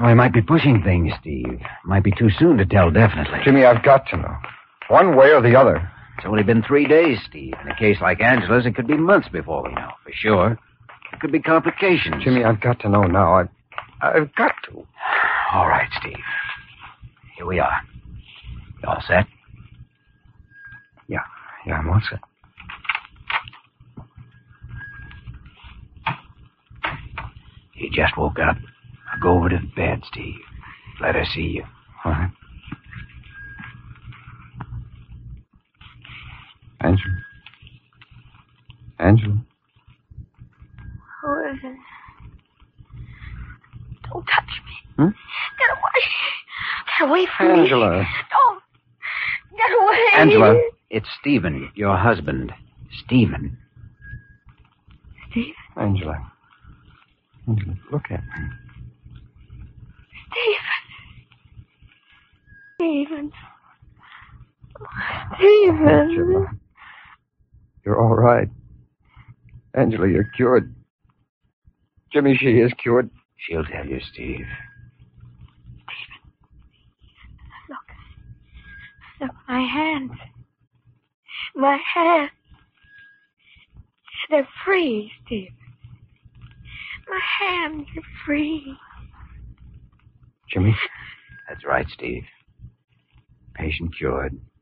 We might be pushing things, Steve. Might be too soon to tell definitely. Jimmy, I've got to know. One way or the other. It's only been 3 days, Steve. In a case like Angela's, it could be months before we know, for sure. There could be complications. Jimmy, I've got to know now. I've got to. All right, Steve. Here we are. You all set? Yeah, I'm all set. He just woke up. Now go over to the bed, Steve. Let her see you. All right. Angela. Who is it? Don't touch me. Hmm? Get away. Get away from me. Angela. Don't. Get away. Angela, it's Stephen, your husband. Stephen. Steve? Angela, look at me. Stephen. Stephen. Angela. You're all right. Angela, you're cured. Jimmy, she is cured. She'll tell you, Steve. Look, my hands. My hands. They're free, Steve. My hands are free. Jimmy? That's right, Steve. Patient cured.